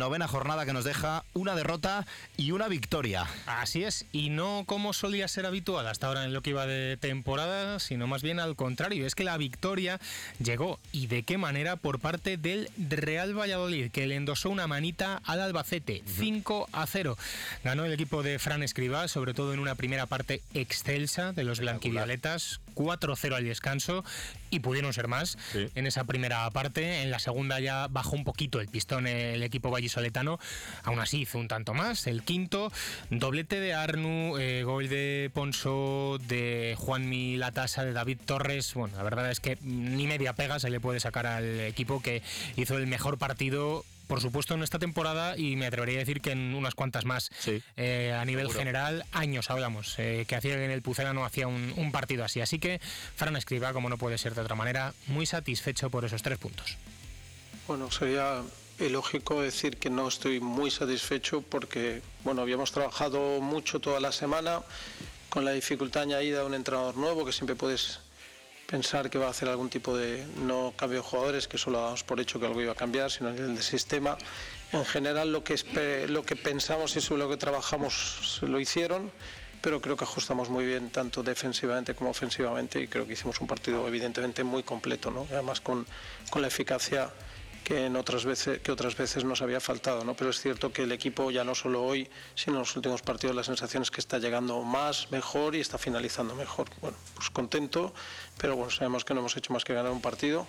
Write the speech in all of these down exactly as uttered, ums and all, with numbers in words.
novena jornada que nos deja una derrota y una victoria. Así es, y no como solía ser habitual hasta ahora en lo que iba de temporada, sino más bien al contrario. Es que la victoria llegó, y de qué manera, por parte del Real Valladolid, que le endosó una manita al Albacete. cinco a cero. Ganó el equipo de Fran Escribá, sobre todo en una primera parte excelsa de los blanquivioletas. cuatro cero al descanso, y pudieron ser más sí. en esa primera parte. En la segunda ya bajó un poquito el pistón el equipo vallisoletano. Aún así hizo un tanto más. El quinto, doblete de Arnu, eh, gol de Ponso, de Juanmi Latasa, de David Torres. Bueno, la verdad es que ni media pega se le puede sacar al equipo, que hizo el mejor partido, por supuesto, en esta temporada, y me atrevería a decir que en unas cuantas más. Sí, eh, a nivel seguro. General, años hablamos, eh, que hacía en el Pucela no hacía un, un partido así. Así que Fran Escribá, como no puede ser de otra manera, muy satisfecho por esos tres puntos. Bueno, sería ilógico decir que no estoy muy satisfecho porque, bueno, habíamos trabajado mucho toda la semana con la dificultad añadida de un entrenador nuevo, que siempre puedes pensar que va a hacer algún tipo de no cambio de jugadores, que solo damos por hecho que algo iba a cambiar, sino en el sistema. En general, lo que, espe- lo que pensamos y sobre lo que trabajamos lo hicieron, pero creo que ajustamos muy bien tanto defensivamente como ofensivamente, y creo que hicimos un partido evidentemente muy completo, ¿no? Además con, con la eficacia que en otras veces que otras veces nos había faltado, ¿no? Pero es cierto que el equipo, ya no solo hoy, sino en los últimos partidos, la sensación es que está llegando más, mejor, y está finalizando mejor. Bueno, pues contento, pero bueno, sabemos que no hemos hecho más que ganar un partido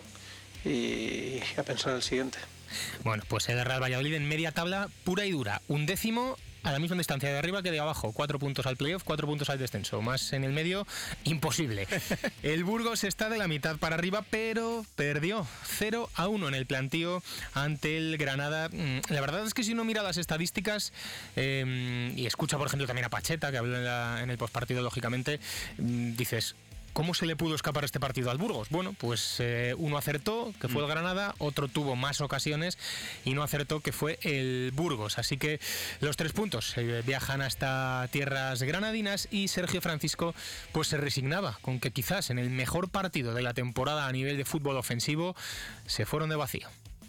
y a pensar en el siguiente. Bueno, pues el Real Valladolid en media tabla pura y dura, un décimo a la misma distancia de arriba que de abajo, cuatro puntos al playoff, cuatro puntos al descenso, más en el medio, imposible. El Burgos está de la mitad para arriba, pero perdió cero a uno en el plantío ante el Granada. La verdad es que si uno mira las estadísticas eh, y escucha, por ejemplo, también a Pacheta, que habló en, la, en el postpartido, lógicamente, dices, ¿cómo se le pudo escapar este partido al Burgos? Bueno, pues eh, uno acertó, que fue el Granada, otro tuvo más ocasiones y no acertó, que fue el Burgos. Así que los tres puntos eh, viajan hasta tierras granadinas, y Sergio Francisco pues se resignaba con que quizás en el mejor partido de la temporada a nivel de fútbol ofensivo se fueron de vacío.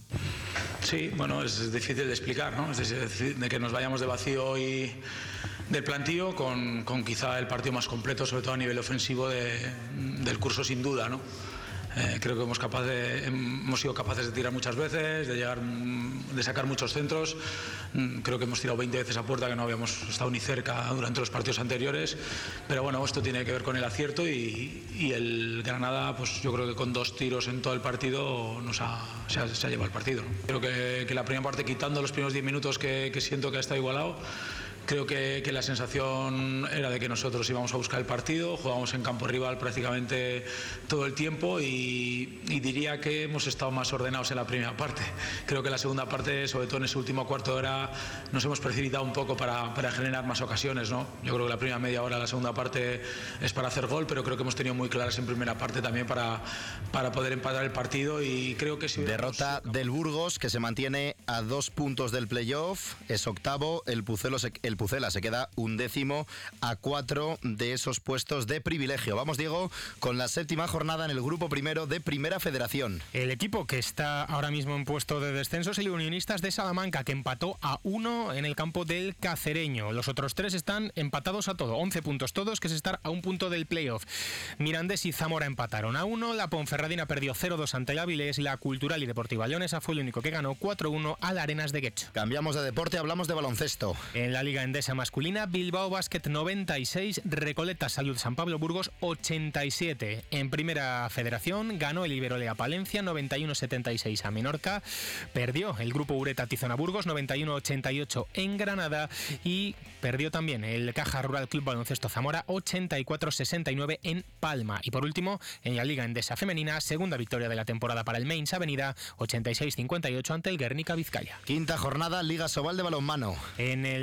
Sí, bueno, es difícil de explicar, ¿no? Es decir, de que nos vayamos de vacío hoy del plantío con, con quizá el partido más completo, sobre todo a nivel ofensivo de, del curso, sin duda, ¿no? Eh, creo que hemos, capaz de, hemos sido capaces de tirar muchas veces, de llegar, de sacar muchos centros. Creo que hemos tirado veinte veces a puerta, que no habíamos estado ni cerca durante los partidos anteriores. Pero bueno, esto tiene que ver con el acierto, y, y el Granada, pues yo creo que con dos tiros en todo el partido nos ha, se, ha, se ha llevado el partido, ¿no? Creo que, que la primera parte, quitando los primeros diez minutos que, que siento que ha estado igualado, creo que, que la sensación era de que nosotros íbamos a buscar el partido, jugábamos en campo rival prácticamente todo el tiempo, y, y diría que hemos estado más ordenados en la primera parte. Creo que la segunda parte, sobre todo en ese último cuarto de hora, nos hemos precipitado un poco para, para generar más ocasiones, ¿no? Yo creo que la primera media hora, la segunda parte es para hacer gol, pero creo que hemos tenido muy claras en primera parte también para, para poder empatar el partido, y creo que si derrota del Burgos, que se mantiene a dos puntos del playoff, es octavo. El Pucelo se, el Pucela se queda undécimo a cuatro de esos puestos de privilegio. Vamos, Diego, con la séptima jornada en el grupo primero de Primera Federación. El equipo que está ahora mismo en puesto de descenso es el Unionistas de Salamanca, que empató a uno en el campo del Cacereño. Los otros tres están empatados a todo, once puntos todos, que es estar a un punto del playoff. Mirandés y Zamora empataron a uno, la Ponferradina perdió cero dos ante el Avilés, la Cultural y Deportiva Leonesa fue el único que ganó cuatro uno al Arenas de Guecho. Cambiamos de deporte, hablamos de baloncesto. En la Liga Endesa masculina, Bilbao Basket noventa y seis, Recoleta Salud San Pablo Burgos ochenta y siete. En Primera Federación ganó el Iberolea Palencia noventa y uno setenta y seis a Menorca, perdió el grupo Ureta Tizona Burgos noventa y uno ochenta y ocho en Granada, y perdió también el Caja Rural Club Baloncesto Zamora ochenta y cuatro sesenta y nueve en Palma. Y por último, en la Liga Endesa femenina, segunda victoria de la temporada para el Mainz Avenida, ochenta y seis cincuenta y ocho ante el Guernica Vizcaya. Quinta jornada, Liga Sobal de balonmano. En el derbi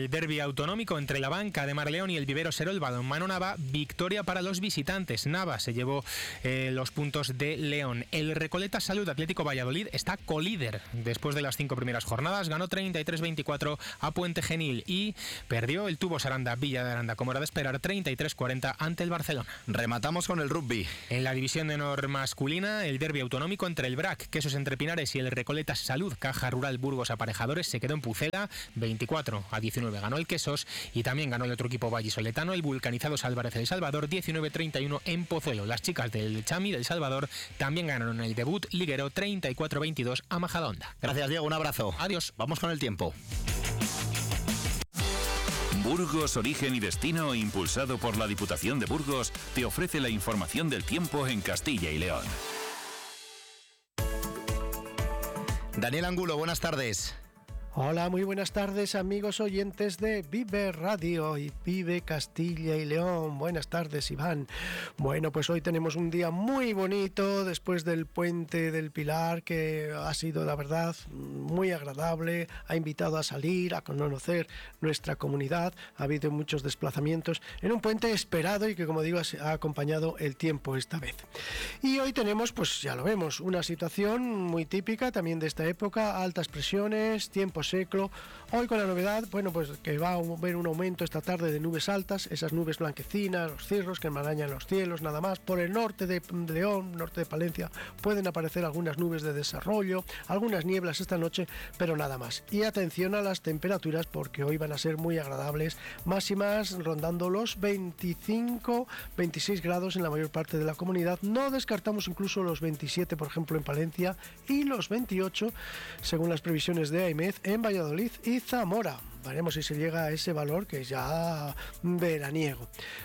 autonómico entre la banca de Marleón y el Vivero Serol Balonmano Nava, victoria para los visitantes. Nava se llevó eh, los puntos de León. El Recoleta Salud Atlético Valladolid está colíder después de las cinco primeras jornadas. Ganó treinta y tres veinticuatro a Puente Genil y perdió el Tubos Aranda Villa de Aranda, como era de esperar, treinta y tres cuarenta ante el Barcelona. Rematamos con el rugby. En la división de honor masculina, el derbi autonómico entre el B R A C, Quesos Entre Pinares y el Recoleta Salud Caja Rural Burgos Aparejadores se quedó en Pucela, veinticuatro a diecinueve ganó el Quesos y también ganó el otro equipo vallisoletano, el Vulcanizados Álvarez del Salvador, diecinueve treinta y uno en Pozuelo. Las chicas del Chami del Salvador también ganaron el debut liguero treinta y cuatro veintidós a Majadahonda. Gracias, Diego, un abrazo. Adiós. Vamos con el tiempo. Burgos, Origen y Destino, impulsado por la Diputación de Burgos, te ofrece la información del tiempo en Castilla y León. Daniel Angulo, buenas tardes. Hola, muy buenas tardes, amigos oyentes de Vive Radio y Vive Castilla y León. Buenas tardes, Iván. Bueno, pues hoy tenemos un día muy bonito después del Puente del Pilar, que ha sido, la verdad, muy agradable. Ha invitado a salir, a conocer nuestra comunidad. Ha habido muchos desplazamientos en un puente esperado y que, como digo, ha acompañado el tiempo esta vez. Y hoy tenemos, pues ya lo vemos, una situación muy típica también de esta época: altas presiones, tiempo seco. Hoy con la novedad, bueno, pues que va a haber un aumento esta tarde de nubes altas, esas nubes blanquecinas, los cirros que enmarañan los cielos, nada más. Por el norte de León, norte de Palencia, pueden aparecer algunas nubes de desarrollo, algunas nieblas esta noche, pero nada más. Y atención a las temperaturas, porque hoy van a ser muy agradables, máximas rondando los veinticinco, veintiséis grados en la mayor parte de la comunidad. No descartamos incluso los veintisiete, por ejemplo, en Palencia, y los veintiocho, según las previsiones de AEMET, en Valladolid y Zamora. Veremos si se llega a ese valor, que es ya veraniego.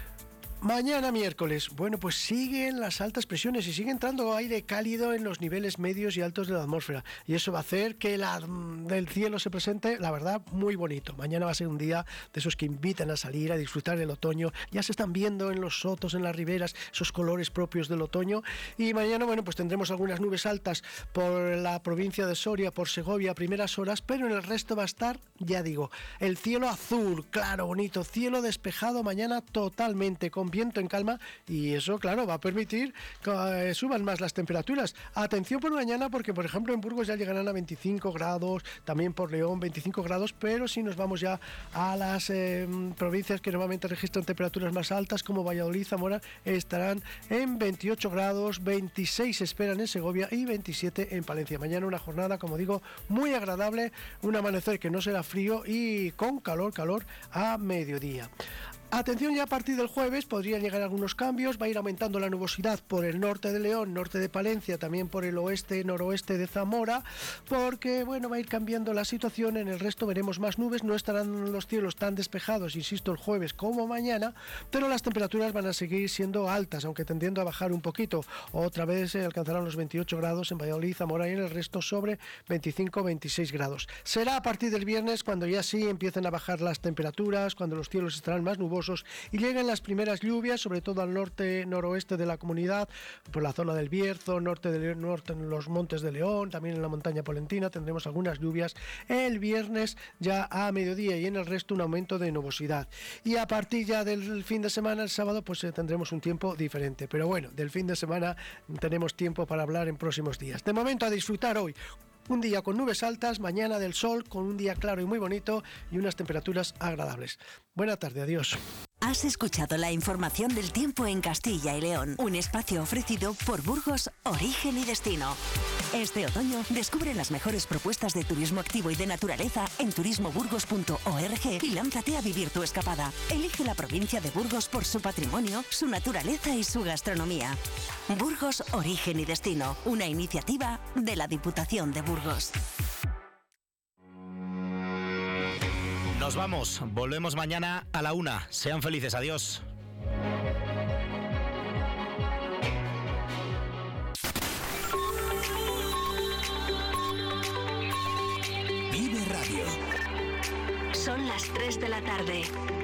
Mañana miércoles, bueno, pues siguen las altas presiones y sigue entrando aire cálido en los niveles medios y altos de la atmósfera, y eso va a hacer que la, el cielo se presente, la verdad, muy bonito. Mañana va a ser un día de esos que invitan a salir a disfrutar del otoño. Ya se están viendo en los sotos, en las riberas, esos colores propios del otoño. Y mañana, bueno, pues tendremos algunas nubes altas por la provincia de Soria, por Segovia a primeras horas, pero en el resto va a estar, ya digo, el cielo azul, claro, bonito, cielo despejado mañana totalmente, con viento en calma, y eso, claro, va a permitir que suban más las temperaturas. Atención por mañana, porque por ejemplo en Burgos ya llegarán a veinticinco grados, también por León veinticinco grados, pero si nos vamos ya a las eh, provincias que normalmente registran temperaturas más altas, como Valladolid, Zamora, estarán en veintiocho grados, veintiséis esperan en Segovia y veintisiete en Palencia. Mañana una jornada, como digo, muy agradable, un amanecer que no será frío y con calor, calor a mediodía. Atención, ya a partir del jueves podrían llegar algunos cambios. Va a ir aumentando la nubosidad por el norte de León, norte de Palencia, también por el oeste, noroeste de Zamora, porque bueno, va a ir cambiando la situación. En el resto veremos más nubes, no estarán los cielos tan despejados, insisto, el jueves como mañana, pero las temperaturas van a seguir siendo altas, aunque tendiendo a bajar un poquito. Otra vez se alcanzarán los veintiocho grados en Valladolid, Zamora, y en el resto sobre veinticinco veintiséis grados. Será a partir del viernes cuando ya sí empiecen a bajar las temperaturas, cuando los cielos estarán más nubosos y llegan las primeras lluvias, sobre todo al norte noroeste de la comunidad, por la zona del Bierzo, norte de León, norte en los montes de León, también en la montaña polentina tendremos algunas lluvias el viernes ya a mediodía, y en el resto un aumento de nubosidad. Y a partir ya del fin de semana, el sábado, pues eh, tendremos un tiempo diferente. Pero bueno, del fin de semana tenemos tiempo para hablar en próximos días. De momento, a disfrutar hoy. Un día con nubes altas, mañana del sol, con un día claro y muy bonito y unas temperaturas agradables. Buena tarde, adiós. Has escuchado la información del tiempo en Castilla y León, un espacio ofrecido por Burgos, Origen y Destino. Este otoño descubre las mejores propuestas de turismo activo y de naturaleza en turismo burgos punto org y lánzate a vivir tu escapada. Elige la provincia de Burgos por su patrimonio, su naturaleza y su gastronomía. Burgos, Origen y Destino, una iniciativa de la Diputación de Burgos. Nos vamos, volvemos mañana a la una. Sean felices, adiós. Vive Radio. Son las tres de la tarde.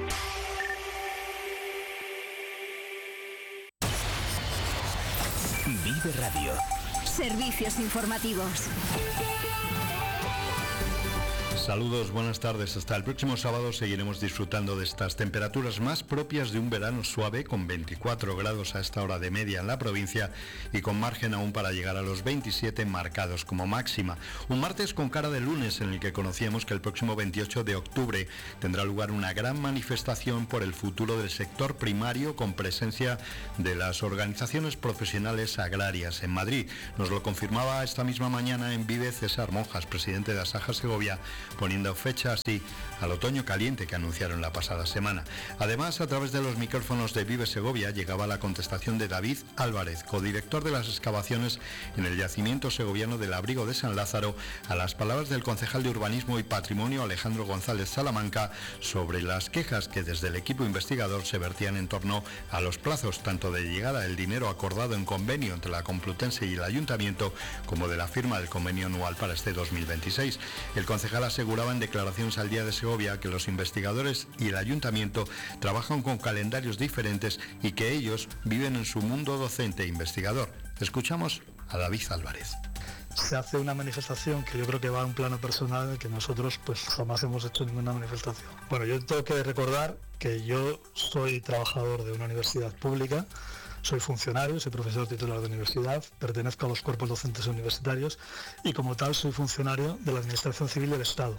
Vive Radio. Servicios informativos. Saludos, buenas tardes. Hasta el próximo sábado seguiremos disfrutando de estas temperaturas más propias de un verano suave, con veinticuatro grados a esta hora de media en la provincia y con margen aún para llegar a los veintisiete marcados como máxima. Un martes con cara de lunes en el que conocíamos que el próximo veintiocho de octubre tendrá lugar una gran manifestación por el futuro del sector primario con presencia de las organizaciones profesionales agrarias en Madrid. Nos lo confirmaba esta misma mañana en Vive César Monjas, presidente de Asaja Segovia, poniendo fecha así al otoño caliente que anunciaron la pasada semana. Además, a través de los micrófonos de Vive Segovia llegaba la contestación de David Álvarez, codirector de las excavaciones en el yacimiento segoviano del Abrigo de San Lázaro, a las palabras del concejal de Urbanismo y Patrimonio Alejandro González Salamanca sobre las quejas que desde el equipo investigador se vertían en torno a los plazos tanto de llegada del dinero acordado en convenio entre la Complutense y el Ayuntamiento como de la firma del convenio anual para este dos mil veintiséis. El concejal aseguraba en declaraciones al Día de Segovia que los investigadores y el Ayuntamiento trabajan con calendarios diferentes y que ellos viven en su mundo docente e investigador. Escuchamos a David Álvarez. Se hace una manifestación que yo creo que va a un plano personal que nosotros pues jamás hemos hecho ninguna manifestación. Bueno, yo tengo que recordar que yo soy trabajador de una universidad pública, soy funcionario, soy profesor titular de universidad, pertenezco a los cuerpos docentes universitarios y como tal soy funcionario de la Administración Civil del Estado.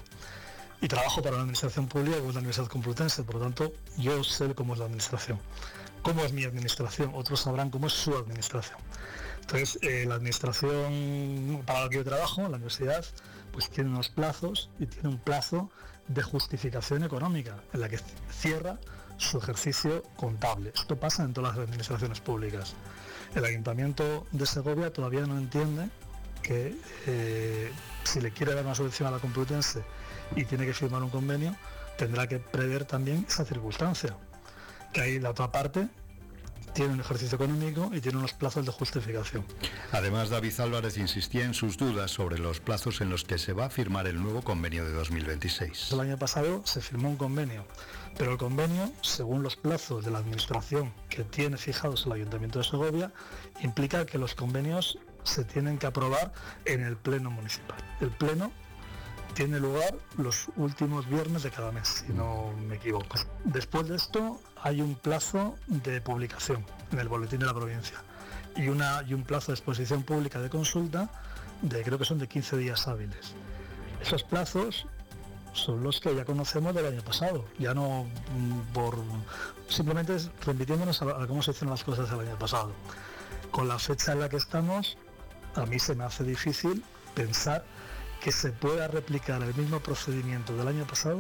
Y trabajo para una administración pública como es la Universidad Complutense, por lo tanto yo sé cómo es la administración. ¿Cómo es mi administración? Otros sabrán cómo es su administración. Entonces, eh, la administración para la que yo trabajo, la universidad, pues tiene unos plazos y tiene un plazo de justificación económica en la que cierra su ejercicio contable. Esto pasa en todas las administraciones públicas. El Ayuntamiento de Segovia todavía no entiende que eh, si le quiere dar una subvención a la Complutense y tiene que firmar un convenio, tendrá que prever también esa circunstancia. Que ahí la otra parte tiene un ejercicio económico y tiene unos plazos de justificación. Además, David Álvarez insistía en sus dudas sobre los plazos en los que se va a firmar el nuevo convenio de dos mil veintiséis. El año pasado se firmó un convenio, pero el convenio, según los plazos de la administración que tiene fijados el Ayuntamiento de Segovia, implica que los convenios se tienen que aprobar en el Pleno Municipal. El Pleno tiene lugar los últimos viernes de cada mes, si no me equivoco. Después de esto hay un plazo de publicación en el boletín de la provincia y, una, y un plazo de exposición pública de consulta de creo que son de quince días hábiles. Esos plazos son los que ya conocemos del año pasado, ya no por simplemente remitiéndonos a, a cómo se hicieron las cosas el año pasado. Con la fecha en la que estamos, a mí se me hace difícil pensar que se pueda replicar el mismo procedimiento del año pasado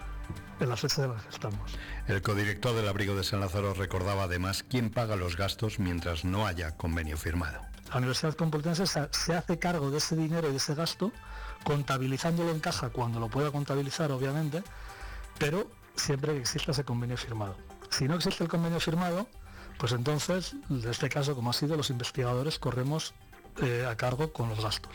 en las fechas en las que estamos. El codirector del Abrigo de San Lázaro recordaba además quién paga los gastos mientras no haya convenio firmado. La Universidad Complutense se hace cargo de ese dinero y de ese gasto, contabilizándolo en caja cuando lo pueda contabilizar, obviamente, pero siempre que exista ese convenio firmado. Si no existe el convenio firmado, pues entonces, en este caso, como ha sido, los investigadores corremos eh, a cargo con los gastos.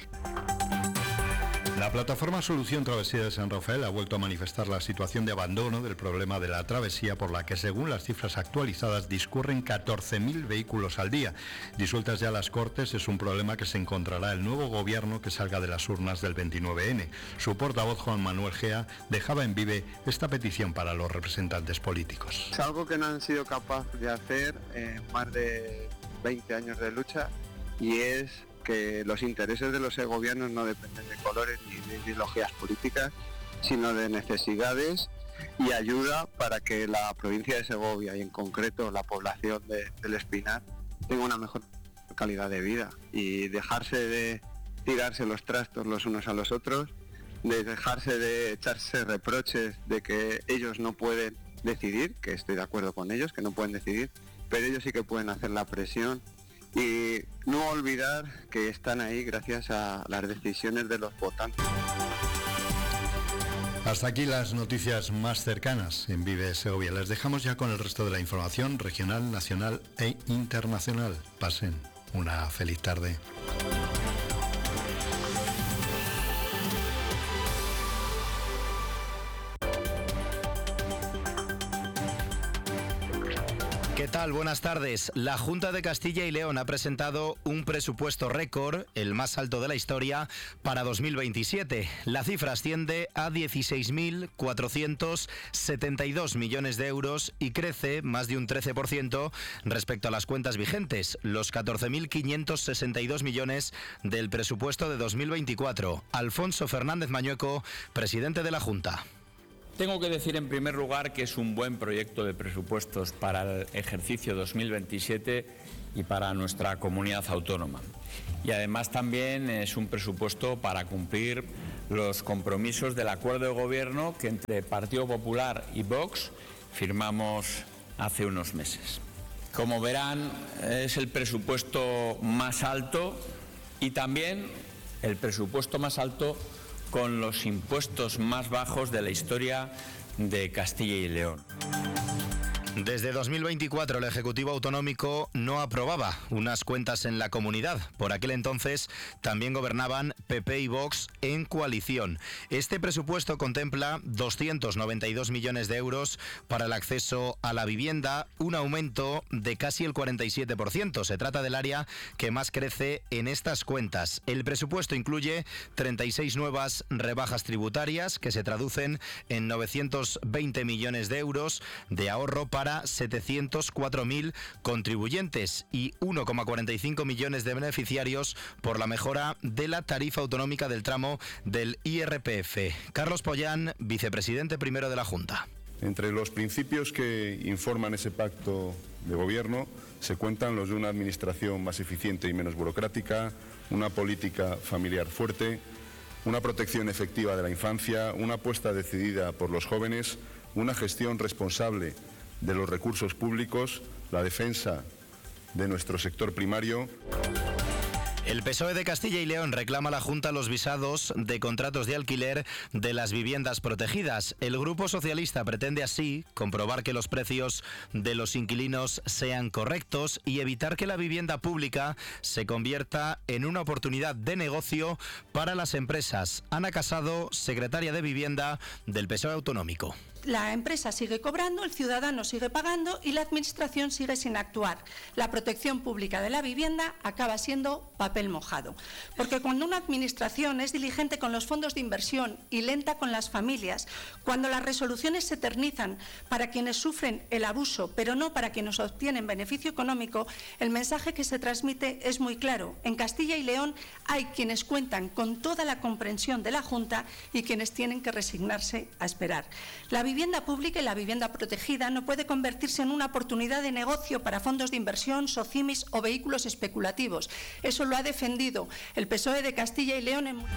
La plataforma Solución Travesía de San Rafael ha vuelto a manifestar la situación de abandono del problema de la travesía por la que, según las cifras actualizadas, discurren catorce mil vehículos al día. Disueltas ya las Cortes, es un problema que se encontrará el nuevo gobierno que salga de las urnas del veintinueve ene. Su portavoz, Juan Manuel Gea, dejaba en Vive esta petición para los representantes políticos. Es algo que no han sido capaces de hacer en más de veinte años de lucha y es que los intereses de los segovianos no dependen de colores ni de ideologías políticas, sino de necesidades y ayuda para que la provincia de Segovia y en concreto la población de, del Espinar tenga una mejor calidad de vida y dejarse de tirarse los trastos los unos a los otros, de dejarse de echarse reproches de que ellos no pueden decidir, que estoy de acuerdo con ellos, que no pueden decidir, pero ellos sí que pueden hacer la presión. Y no olvidar que están ahí gracias a las decisiones de los votantes. Hasta aquí las noticias más cercanas en Vive Segovia. Les dejamos ya con el resto de la información regional, nacional e internacional. Pasen una feliz tarde. ¿Qué tal? Buenas tardes. La Junta de Castilla y León ha presentado un presupuesto récord, el más alto de la historia, para dos mil veintisiete. La cifra asciende a dieciséis mil cuatrocientos setenta y dos millones de euros y crece más de un trece por ciento respecto a las cuentas vigentes, los catorce mil quinientos sesenta y dos millones del presupuesto de dos mil veinticuatro. Alfonso Fernández Mañueco, presidente de la Junta. Tengo que decir en primer lugar que es un buen proyecto de presupuestos para el ejercicio dos mil veintisiete y para nuestra comunidad autónoma. Y además también es un presupuesto para cumplir los compromisos del acuerdo de gobierno que entre Partido Popular y Vox firmamos hace unos meses. Como verán, es el presupuesto más alto y también el presupuesto más alto con los impuestos más bajos de la historia de Castilla y León. Desde dos mil veinticuatro el Ejecutivo Autonómico no aprobaba unas cuentas en la comunidad. Por aquel entonces también gobernaban P P y Vox en coalición. Este presupuesto contempla doscientos noventa y dos millones de euros para el acceso a la vivienda, un aumento de casi el cuarenta y siete por ciento. Se trata del área que más crece en estas cuentas. El presupuesto incluye treinta y seis nuevas rebajas tributarias que se traducen en novecientos veinte millones de euros de ahorro para para setecientos cuatro mil contribuyentes y uno coma cuarenta y cinco millones de beneficiarios por la mejora de la tarifa autonómica del tramo del I R P F. Carlos Pollán, vicepresidente primero de la Junta. Entre los principios que informan ese pacto de gobierno se cuentan los de una administración más eficiente y menos burocrática, una política familiar fuerte, una protección efectiva de la infancia, una apuesta decidida por los jóvenes, una gestión responsable de los recursos públicos, la defensa de nuestro sector primario. El P S O E de Castilla y León reclama a la Junta los visados de contratos de alquiler de las viviendas protegidas. El Grupo Socialista pretende así comprobar que los precios de los inquilinos sean correctos y evitar que la vivienda pública se convierta en una oportunidad de negocio para las empresas. Ana Casado, secretaria de Vivienda del P S O E autonómico. La empresa sigue cobrando, el ciudadano sigue pagando y la administración sigue sin actuar. La protección pública de la vivienda acaba siendo papel mojado. Porque cuando una administración es diligente con los fondos de inversión y lenta con las familias, cuando las resoluciones se eternizan para quienes sufren el abuso, pero no para quienes obtienen beneficio económico, el mensaje que se transmite es muy claro. En Castilla y León hay quienes cuentan con toda la comprensión de la Junta y quienes tienen que resignarse a esperar. La La vivienda pública y la vivienda protegida no puede convertirse en una oportunidad de negocio para fondos de inversión, socimis o vehículos especulativos. Eso lo ha defendido el P S O E de Castilla y León en...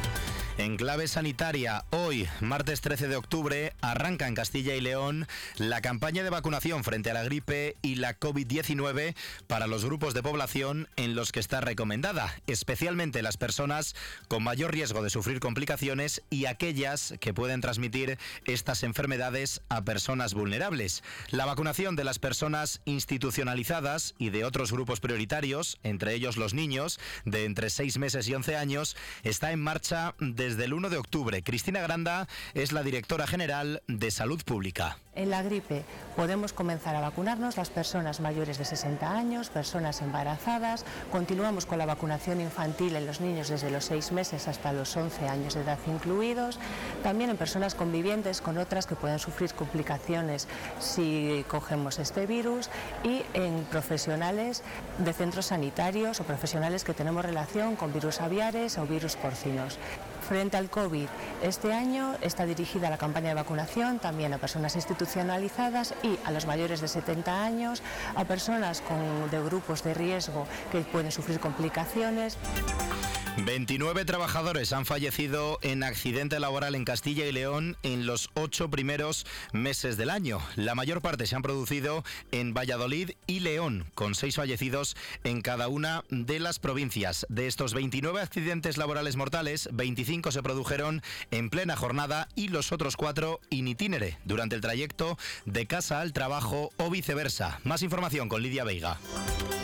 En clave sanitaria, hoy, martes trece de octubre, arranca en Castilla y León la campaña de vacunación frente a la gripe y la COVID diecinueve para los grupos de población en los que está recomendada, especialmente las personas con mayor riesgo de sufrir complicaciones y aquellas que pueden transmitir estas enfermedades a personas vulnerables. La vacunación de las personas institucionalizadas y de otros grupos prioritarios, entre ellos los niños de entre seis meses y once años, está en marcha desde Desde el uno de octubre. Cristina Granda es la directora general de Salud Pública. En la gripe podemos comenzar a vacunarnos las personas mayores de sesenta años, personas embarazadas. Continuamos con la vacunación infantil en los niños desde los seis meses hasta los once años de edad incluidos. También en personas convivientes con otras que pueden sufrir complicaciones si cogemos este virus. Y en profesionales de centros sanitarios o profesionales que tenemos relación con virus aviares o virus porcinos. Frente al COVID, este año está dirigida la campaña de vacunación también a personas institucionalizadas y a los mayores de setenta años, a personas con, de grupos de riesgo que pueden sufrir complicaciones. veintinueve trabajadores han fallecido en accidente laboral en Castilla y León en los ocho primeros meses del año. La mayor parte se han producido en Valladolid y León, con seis fallecidos en cada una de las provincias. De estos veintinueve accidentes laborales mortales, veinticinco se produjeron en plena jornada y los otros cuatro in itinere, durante el trayecto de casa al trabajo o viceversa. Más información con Lidia Veiga.